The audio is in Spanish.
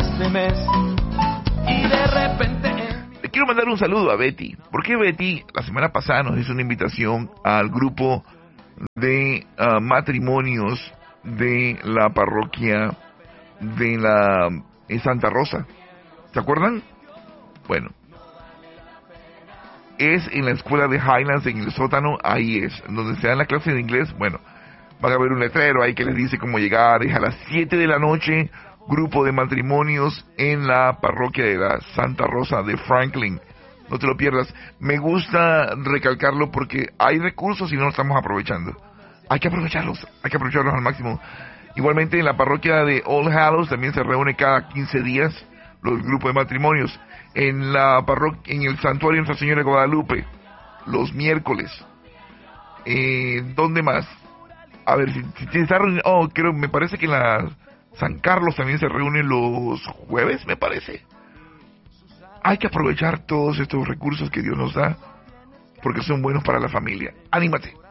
este mes y de repente... Le quiero mandar un saludo a Betty, porque Betty la semana pasada nos hizo una invitación al grupo de matrimonios de la parroquia de la Santa Rosa. ¿Se acuerdan? Bueno, es en la escuela de Highlands, en el sótano, ahí es, donde se dan las clases de inglés. Bueno, van a ver un letrero ahí que les dice cómo llegar, es a las 7 de la noche, grupo de matrimonios en la parroquia de la Santa Rosa de Franklin. No te lo pierdas. Me gusta recalcarlo porque hay recursos y no los estamos aprovechando. Hay que aprovecharlos al máximo. Igualmente en la parroquia de All Hallows también se reúne cada 15 días los grupos de matrimonios. En la parroquia, en el santuario de Nuestra Señora de Guadalupe, los miércoles. ¿Dónde más? A ver, si está reuniendo... Oh, creo, me parece que en la San Carlos también se reúnen los jueves, me parece. Hay que aprovechar todos estos recursos que Dios nos da, porque son buenos para la familia. ¡Anímate!